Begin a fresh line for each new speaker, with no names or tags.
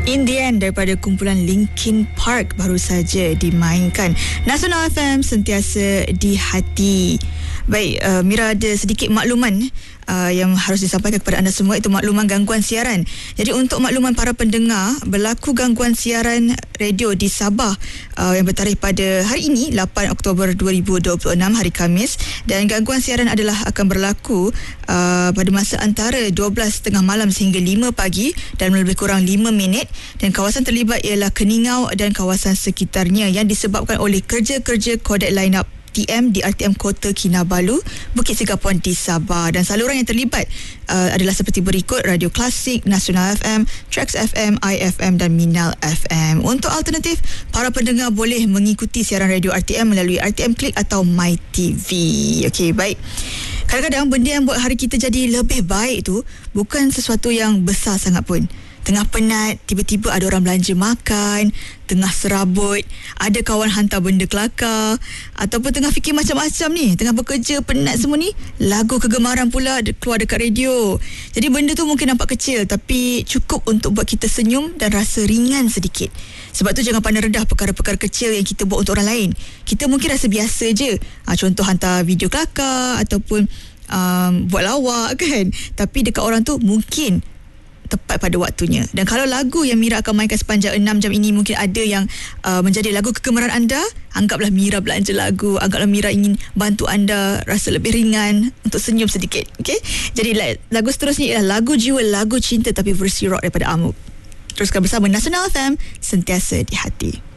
In the End daripada kumpulan Linkin Park baru saja dimainkan. Nasional FM, sentiasa di hati. Baik, Mira ada sedikit makluman yang harus disampaikan kepada anda semua, itu makluman gangguan siaran. Jadi untuk makluman para pendengar, berlaku gangguan siaran radio di Sabah yang bertarikh pada hari ini 8 Oktober 2026 hari Khamis, dan gangguan siaran adalah akan berlaku pada masa antara 12.30 malam sehingga 5 pagi dan lebih kurang 5 minit, dan kawasan terlibat ialah Keningau dan kawasan sekitarnya yang disebabkan oleh kerja-kerja kodek line-up TM di RTM Kota Kinabalu, Bukit Singapuan di Sabah. Dan saluran yang terlibat adalah seperti berikut: Radio Klasik, Nasional FM, Trax FM, IFM dan Minal FM. Untuk alternatif, para pendengar boleh mengikuti siaran radio RTM melalui RTM Klik atau MyTV. Okey, baik. Kadang-kadang benda yang buat hari kita jadi lebih baik tu bukan sesuatu yang besar sangat pun. Tengah penat, tiba-tiba ada orang belanja makan, tengah serabut, ada kawan hantar benda kelakar, ataupun tengah fikir macam-macam ni, tengah bekerja, penat semua ni, lagu kegemaran pula keluar dekat radio. Jadi benda tu mungkin nampak kecil, tapi cukup untuk buat kita senyum dan rasa ringan sedikit. Sebab tu jangan pandang rendah perkara-perkara kecil yang kita buat untuk orang lain. Kita mungkin rasa biasa je, contoh hantar video kelakar ataupun buat lawak kan, tapi dekat orang tu mungkin tepat pada waktunya. Dan kalau lagu yang Mira akan mainkan sepanjang 6 jam ini mungkin ada yang menjadi lagu kegemaran anda, anggaplah Mira belanja lagu, anggaplah Mira ingin bantu anda rasa lebih ringan untuk senyum sedikit. Okay? Jadi lagu seterusnya ialah lagu jiwa, lagu cinta tapi versi rock daripada Amuk. Teruskan bersama Nasional FM, sentiasa di hati.